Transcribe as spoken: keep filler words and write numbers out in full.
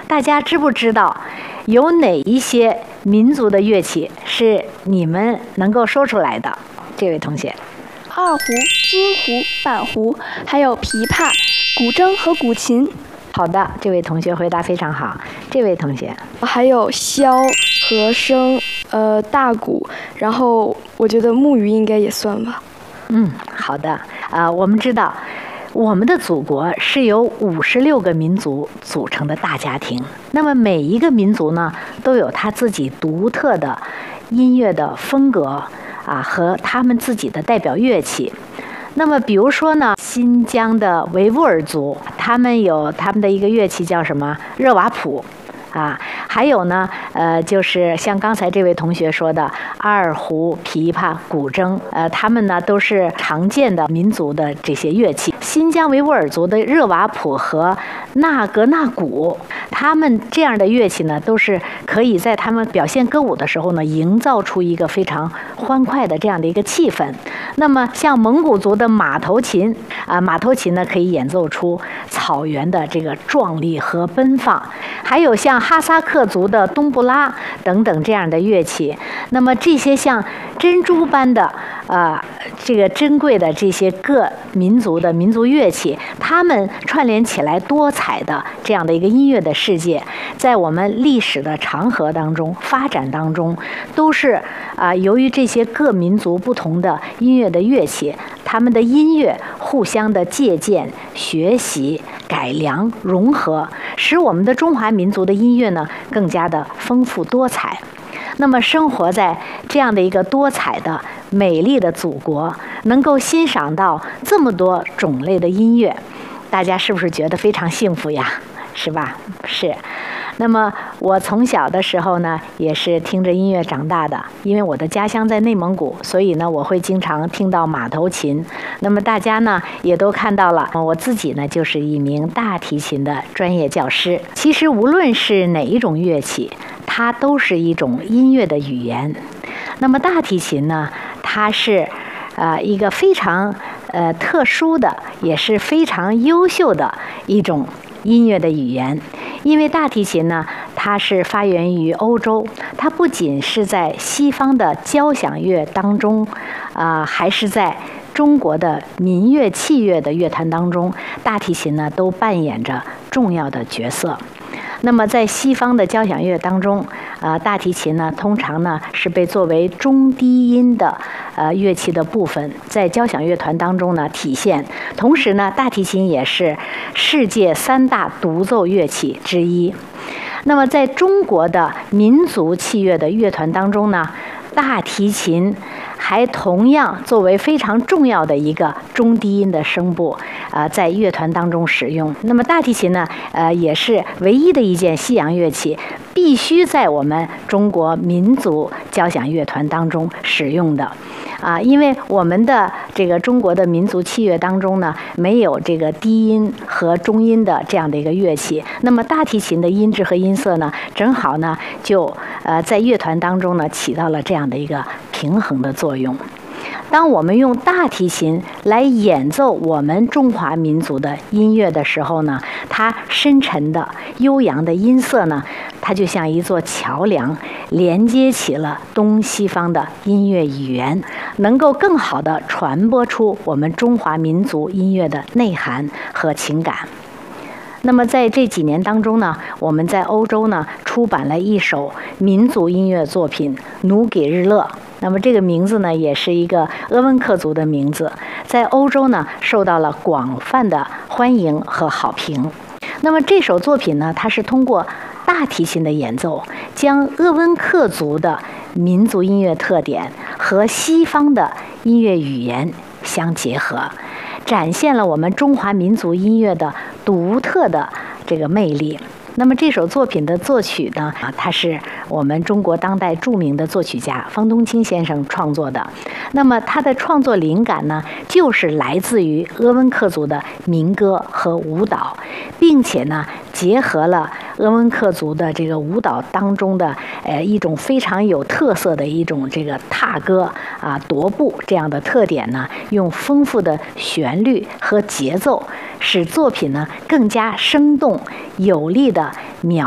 大家知不知道有哪一些民族的乐器是你们能够说出来的？这位同学。 二胡、京胡、板胡，还有琵琶、古筝和古琴。 好的，这位同学回答非常好。这位同学。 还有箫、和声、呃大鼓，然后我觉得木鱼应该也算吧。 嗯，好的。啊、呃，我们知道我们的祖国是由五十六个民族组成的大家庭，那么每一个民族呢都有他自己独特的音乐的风格啊和他们自己的代表乐器。那么比如说呢，新疆的维吾尔族，他们有他们的一个乐器叫什么？热瓦普。啊，还有呢，呃，就是像刚才这位同学说的二胡、琵琶、古筝，呃，他们呢都是常见的民族的这些乐器。新疆维吾尔族的热瓦普和纳格纳鼓，他们这样的乐器呢，都是可以在他们表现歌舞的时候呢，营造出一个非常欢快的这样的一个气氛。那么像蒙古族的马头琴啊，马头琴呢可以演奏出草原的这个壮丽和奔放，还有像哈萨克族的冬不拉等等这样的乐器。那么这些像珍珠般的呃这个珍贵的这些各民族的民族乐器，它们串联起来多彩的这样的一个音乐的世界，在我们历史的长河当中发展当中，都是啊、呃、由于这些各民族不同的音乐的乐器，他们的音乐互相的借鉴、学习、改良、融合，使我们的中华民族的音乐呢更加的丰富多彩。那么生活在这样的一个多彩的美丽的祖国，能够欣赏到这么多种类的音乐，大家是不是觉得非常幸福呀？是吧？是。那么我从小的时候呢，也是听着音乐长大的，因为我的家乡在内蒙古，所以呢，我会经常听到马头琴。那么大家呢，也都看到了，我自己呢，就是一名大提琴的专业教师。其实无论是哪一种乐器，它都是一种音乐的语言。那么大提琴呢，它是呃一个非常呃特殊的，也是非常优秀的一种音乐的语言。因为大提琴呢，它是发源于欧洲，它不仅是在西方的交响乐当中，啊、呃，还是在中国的民乐、器乐的乐团当中，大提琴呢都扮演着重要的角色。那么在西方的交响乐当中，呃，大提琴呢通常呢是被作为中低音的呃乐器的部分，在交响乐团当中呢体现。同时呢，大提琴也是世界三大独奏乐器之一。那么在中国的民族器乐的乐团当中呢，大提琴还同样作为非常重要的一个中低音的声部，呃，在乐团当中使用。那么大提琴呢，呃，也是唯一的一件西洋乐器，必须在我们中国民族交响乐团当中使用的。啊，因为我们的这个中国的民族器乐当中呢，没有这个低音和中音的这样的一个乐器，那么大提琴的音质和音色呢，正好呢就呃在乐团当中呢起到了这样的一个平衡的作用。当我们用大提琴来演奏我们中华民族的音乐的时候呢，它深沉的悠扬的音色呢，它就像一座桥梁，连接起了东西方的音乐语言，能够更好地传播出我们中华民族音乐的内涵和情感。那么在这几年当中呢，我们在欧洲呢出版了一首民族音乐作品《努给日乐》。那么这个名字呢，也是一个鄂温克族的名字，在欧洲呢受到了广泛的欢迎和好评。那么这首作品呢，它是通过大提琴的演奏，将鄂温克族的民族音乐特点和西方的音乐语言相结合，展现了我们中华民族音乐的独特的这个魅力。那么这首作品的作曲呢，啊，它是我们中国当代著名的作曲家方东青先生创作的。那么他的创作灵感呢，就是来自于鄂温克族的民歌和舞蹈，并且呢，结合了鄂温克族的这个舞蹈当中的呃一种非常有特色的一种这个踏歌啊、踱步这样的特点呢，用丰富的旋律和节奏，使作品呢更加生动有力地描